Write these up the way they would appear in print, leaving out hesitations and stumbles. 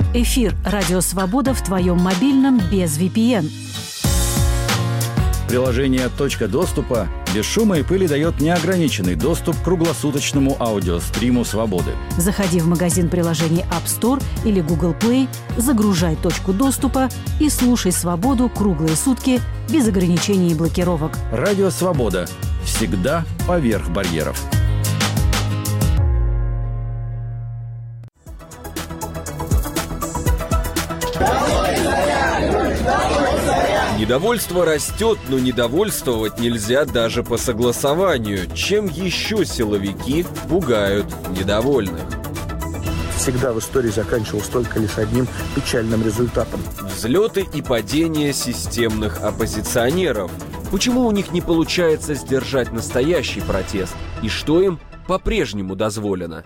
Эфир «Радио Свобода» в твоем мобильном без VPN. Приложение «Точка доступа» без шума и пыли дает неограниченный доступ к круглосуточному аудиостриму «Свободы». Заходи в магазин приложений App Store или Google Play, загружай «Точку доступа» и слушай «Свободу» круглые сутки без ограничений и блокировок. Радио «Свобода». Всегда поверх барьеров. Недовольство растет, но недовольствовать нельзя даже по согласованию. Чем еще силовики пугают недовольных? Всегда в истории заканчивалось только лишь одним печальным результатом. Взлеты и падения системных оппозиционеров. Почему у них не получается сдержать настоящий протест? И что им по-прежнему дозволено?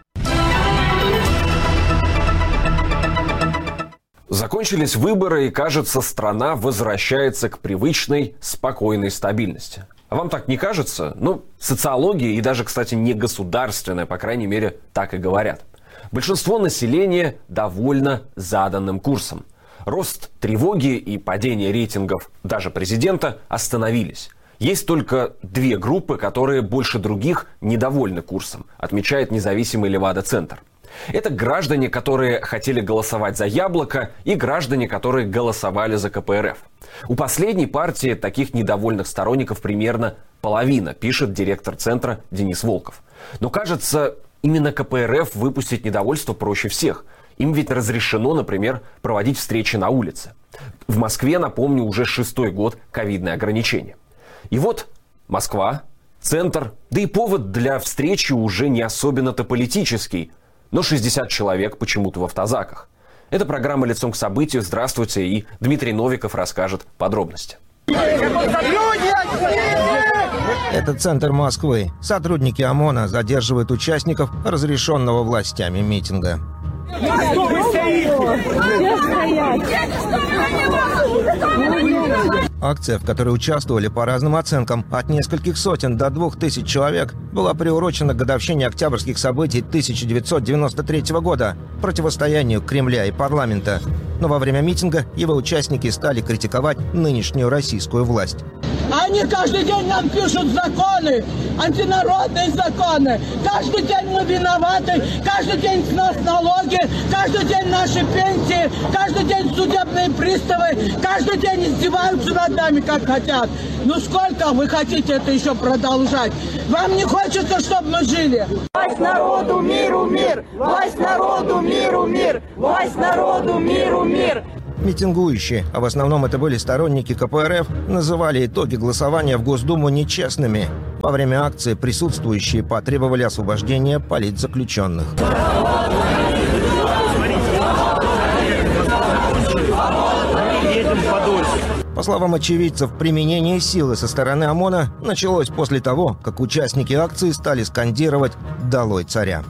Закончились выборы, и, кажется, страна возвращается к привычной, спокойной стабильности. А вам так не кажется? Социология и даже, кстати, не государственная, по крайней мере, так и говорят. Большинство населения довольно заданным курсом. Рост тревоги и падение рейтингов даже президента остановились. Есть только две группы, которые больше других недовольны курсом, отмечает независимый Левада-центр. Это граждане, которые хотели голосовать за «Яблоко», и граждане, которые голосовали за КПРФ. У последней партии таких недовольных сторонников примерно половина, пишет директор центра Денис Волков. Но, кажется, именно КПРФ выпустить недовольство проще всех. Им ведь разрешено, например, проводить встречи на улице. В Москве, напомню, уже 6-й год ковидные ограничения. И вот Москва, центр, да и повод для встречи уже не особенно-то политический. Но 60 человек почему-то в автозаках. Это программа «Лицом к событию». Здравствуйте, и Дмитрий Новиков расскажет подробности. Это центр Москвы. Сотрудники ОМОНа задерживают участников разрешенного властями митинга. Акция, в которой участвовали по разным оценкам от нескольких сотен до 2000 человек, была приурочена к годовщине октябрьских событий 1993 года, противостоянию Кремля и парламента. Но во время митинга его участники стали критиковать нынешнюю российскую власть. Они каждый день нам пишут законы, антинародные законы. Каждый день мы виноваты, каждый день с нас налоги, каждый день наши пенсии, каждый день судебные приставы, каждый день издеваются над нами, как хотят. Сколько вы хотите это еще продолжать? Вам не хочется, чтобы мы жили? Власть народу, миру, мир! Власть народу, миру, мир! Власть народу, миру, мир! Митингующие, а в основном это были сторонники КПРФ, называли итоги голосования в Госдуму нечестными. Во время акции присутствующие потребовали освобождения политзаключенных. По словам очевидцев, применение силы со стороны ОМОНа началось после того, как участники акции стали скандировать «Долой царя».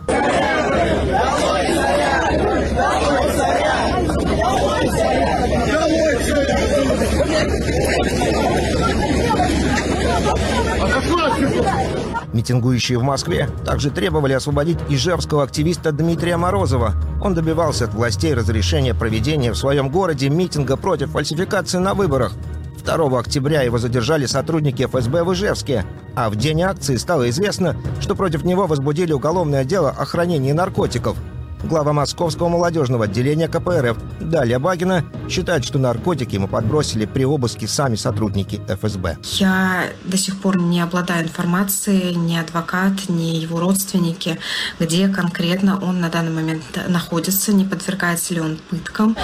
Митингующие в Москве также требовали освободить ижевского активиста Дмитрия Морозова. Он добивался от властей разрешения проведения в своем городе митинга против фальсификации на выборах. 2 октября его задержали сотрудники ФСБ в Ижевске, а в день акции стало известно, что против него возбудили уголовное дело о хранении наркотиков. Глава Московского молодежного отделения КПРФ Далия Багина считает, что наркотики ему подбросили при обыске сами сотрудники ФСБ. Я до сих пор не обладаю информацией, ни адвокат, ни его родственники, где конкретно он на данный момент находится, не подвергается ли он пыткам.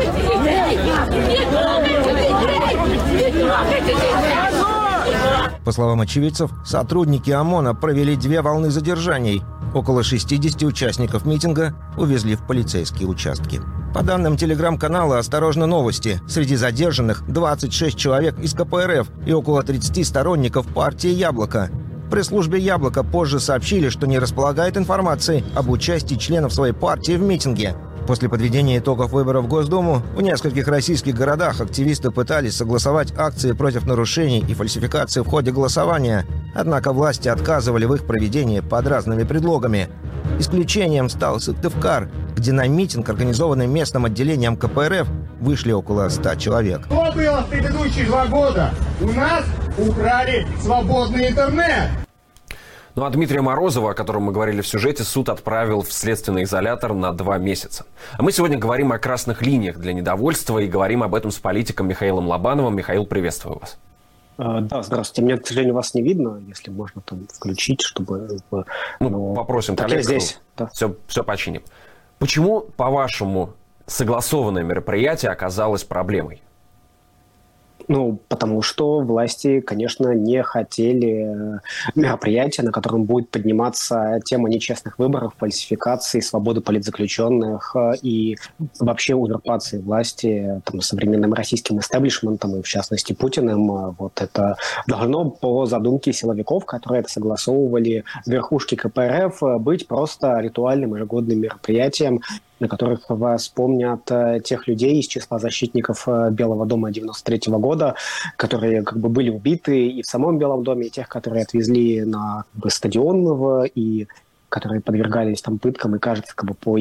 По словам очевидцев, сотрудники ОМОНа провели 2 волны задержаний. Около 60 участников митинга увезли в полицейские участки. По данным телеграм-канала «Осторожно, новости», среди задержанных 26 человек из КПРФ и около 30 сторонников партии «Яблоко». В пресс-службе «Яблоко» позже сообщили, что не располагает информацией об участии членов своей партии в митинге. После подведения итогов выборов в Госдуму в нескольких российских городах активисты пытались согласовать акции против нарушений и фальсификаций в ходе голосования. Однако власти отказывали в их проведении под разными предлогами. Исключением стал Сыктывкар, где на митинг, организованный местным отделением КПРФ, вышли около 100 человек. Что было в предыдущие 2 года? У нас украли свободный интернет. Ну а Дмитрия Морозова, о котором мы говорили в сюжете, суд отправил в следственный изолятор на 2 месяца. А мы сегодня говорим о красных линиях для недовольства и говорим об этом с политиком Михаилом Лобановым. Михаил, приветствую вас. Да, здравствуйте. Меня, к сожалению, вас не видно, если можно там включить, чтобы... Попросим коллег, здесь. Да. Все починим. Почему, по-вашему, согласованное мероприятие оказалось проблемой? Потому что власти, конечно, не хотели мероприятия, на котором будет подниматься тема нечестных выборов, фальсификации, свободы политзаключенных и вообще узурпации власти современным российским истеблишментом и, в частности, Путиным. Вот это должно, по задумке силовиков, которые это согласовывали верхушки КПРФ, быть просто ритуальным ежегодным мероприятием, на которых вспомнят тех людей из числа защитников Белого дома 93 года, которые были убиты и в самом Белом доме, и тех, которые отвезли на стадион и которые подвергались пыткам и, кажется, по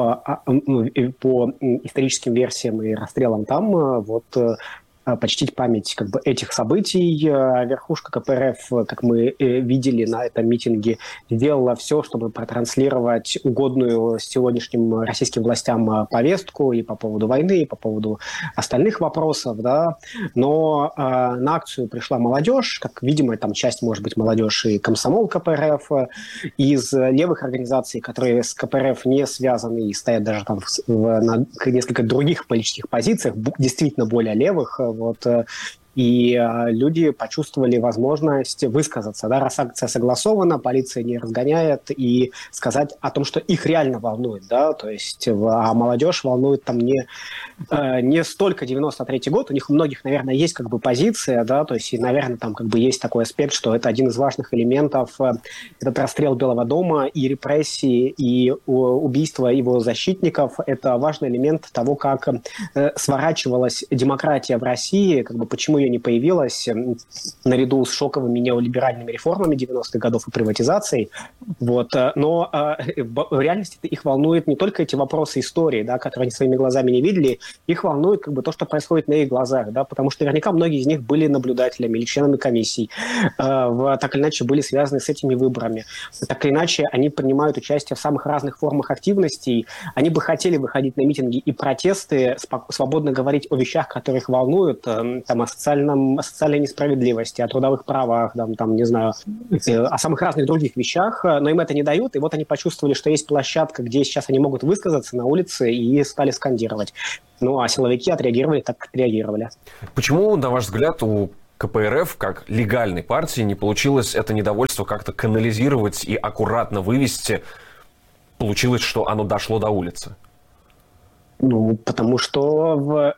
историческим версиям и расстрелам там, почтить память этих событий. Верхушка КПРФ, как мы видели на этом митинге, сделала все, чтобы протранслировать угодную сегодняшним российским властям повестку и по поводу войны, и по поводу остальных вопросов. Да. Но на акцию пришла молодежь, как видимо, там часть, может быть, молодежь и комсомол КПРФ, из левых организаций, которые с КПРФ не связаны и стоят даже на несколько других политических позициях, действительно более левых. И люди почувствовали возможность высказаться. Да, раз акция согласована, полиция не разгоняет, и сказать о том, что их реально волнует. Да, то есть, а молодежь волнует не столько 93-й год, у них у многих, наверное, есть позиция, да, то есть, и, наверное, есть такой аспект, что это один из важных элементов, этот расстрел Белого дома и репрессии, и убийство его защитников, это важный элемент того, как сворачивалась демократия в России, почему ее не появилась наряду с шоковыми неолиберальными реформами 90-х годов и приватизацией. Но в реальности их волнует не только эти вопросы истории, да, которые они своими глазами не видели, их волнует то, что происходит на их глазах, да, потому что наверняка многие из них были наблюдателями или членами комиссий, так или иначе были связаны с этими выборами. Так или иначе они принимают участие в самых разных формах активностей, они бы хотели выходить на митинги и протесты, свободно говорить о вещах, которые их волнуют, о социальной несправедливости, о трудовых правах, не знаю, о самых разных других вещах, но им это не дают, и они почувствовали, что есть площадка, где сейчас они могут высказаться на улице, и стали скандировать. А силовики отреагировали так, как реагировали. Почему, на ваш взгляд, у КПРФ, как легальной партии, не получилось это недовольство как-то канализировать и аккуратно вывести? Получилось, что оно дошло до улицы? Потому что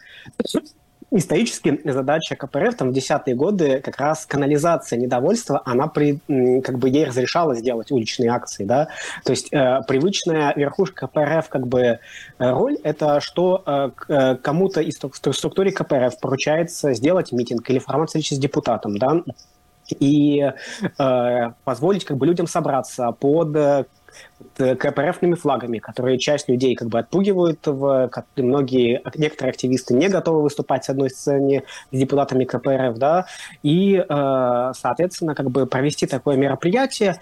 исторически задача КПРФ в 10-е годы как раз канализация недовольства, она ей разрешала сделать уличные акции, да, то есть привычная верхушка КПРФ роль, это что кому-то из структуры КПРФ поручается сделать митинг или формация лично с депутатом, да, и позволить людям собраться под КПРФными флагами, которые часть людей отпугивают, некоторые активисты не готовы выступать с одной сцене с депутатами КПРФ, да, и, соответственно, провести такое мероприятие,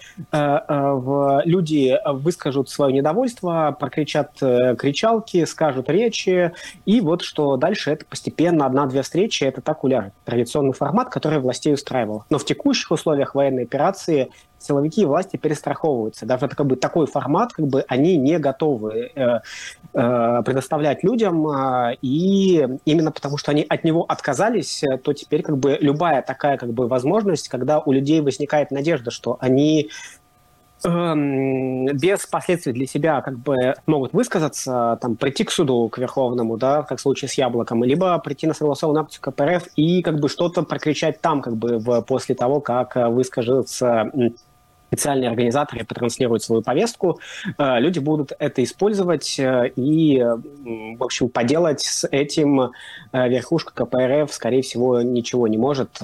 люди выскажут свое недовольство, прокричат кричалки, скажут речи, и что дальше это постепенно 1-2 встречи, это так уляжет. Традиционный формат, который властей устраивал. Но в текущих условиях военной операции силовики и власти перестраховываются. Даже такой формат они не готовы предоставлять людям, и именно потому, что они от него отказались, то теперь любая такая возможность, когда у людей возникает надежда, что они без последствий для себя могут высказаться, прийти к суду, к Верховному, да, как в случае с Яблоком, либо прийти на согласованную акцию КПРФ и что-то прокричать там, после того, как выскажется специальные организаторы потранслируют свою повестку, люди будут это использовать и, в общем, поделать с этим верхушка КПРФ, скорее всего, ничего не может.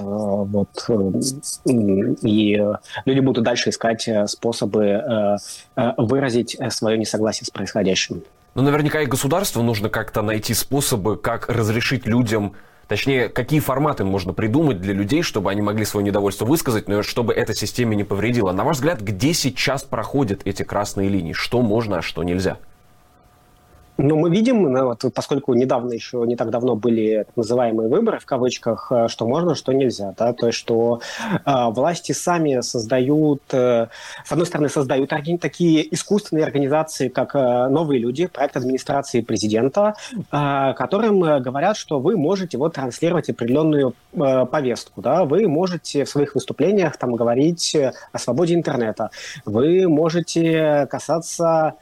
И люди будут дальше искать способы выразить свое несогласие с происходящим. Но наверняка и государству нужно как-то найти способы, как разрешить людям, точнее, какие форматы можно придумать для людей, чтобы они могли свое недовольство высказать, но чтобы эта система не повредила. На ваш взгляд, где сейчас проходят эти красные линии? Что можно, а что нельзя? Ну, мы видим, поскольку недавно, еще не так давно были так называемые выборы, в кавычках, что можно, что нельзя. Да? То есть, что власти сами создают, с одной стороны, создают такие искусственные организации, как «Новые люди», проект администрации президента, которым говорят, что вы можете транслировать определенную повестку. Да? Вы можете в своих выступлениях там говорить о свободе интернета. Вы можете касаться...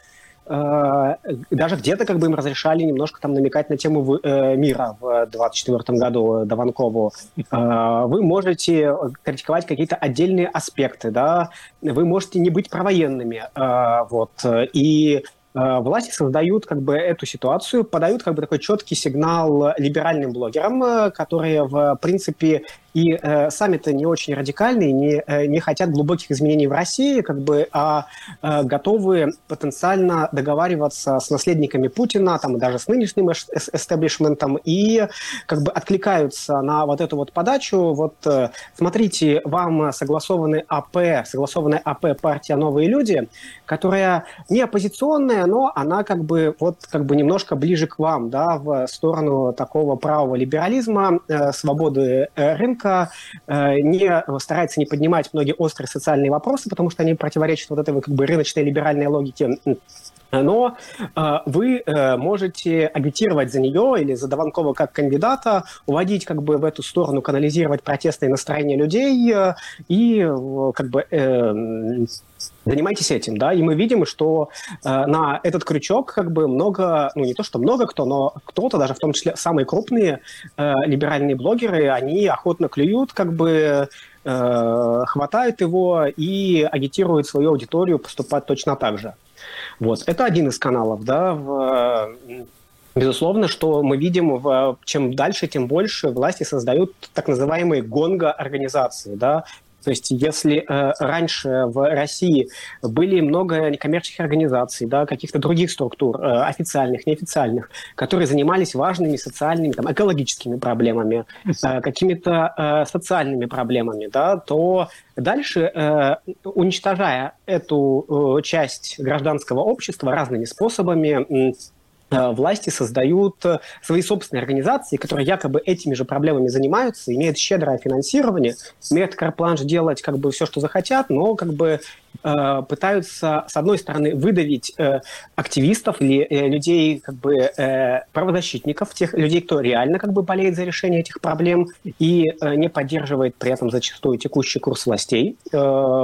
Даже где-то им разрешали немножко там намекать на тему мира в 2024 году Дованкову. Вы можете критиковать какие-то отдельные аспекты, да? Вы можете не быть провоенными. И власти создают эту ситуацию, подают такой четкий сигнал либеральным блогерам, которые, в принципе, и сами-то не очень радикальные, не хотят глубоких изменений в России, а готовы потенциально договариваться с наследниками Путина, там, и даже с нынешним эстеблишментом, и откликаются на эту подачу. Смотрите, вам согласованная АП партия «Новые люди», которая не оппозиционная, но она немножко ближе к вам, да, в сторону такого правого либерализма, свободы рынка, старается не поднимать многие острые социальные вопросы, потому что они противоречат этой рыночной либеральной логике. Но вы можете агитировать за нее или за Дованкова как кандидата, уводить в эту сторону, канализировать протестные настроения людей и занимайтесь этим, да, и мы видим, что на этот крючок много, не то что много кто, но кто-то, даже в том числе самые крупные либеральные блогеры, они охотно клюют, хватают его и агитируют свою аудиторию поступать точно так же. Это один из каналов, да, безусловно, что мы видим, чем дальше, тем больше власти создают так называемые гонго-организации, да. То есть, если раньше в России были много некоммерческих организаций, да, каких-то других структур, официальных, неофициальных, которые занимались важными социальными, экологическими проблемами, какими-то социальными проблемами, да, то дальше, уничтожая эту часть гражданского общества разными способами, власти создают свои собственные организации, которые якобы этими же проблемами занимаются, имеют щедрое финансирование, имеют карт-бланш делать все, что захотят, но пытаются, с одной стороны, выдавить активистов или людей, правозащитников, тех людей, кто реально болеет за решение этих проблем и не поддерживает при этом зачастую текущий курс властей.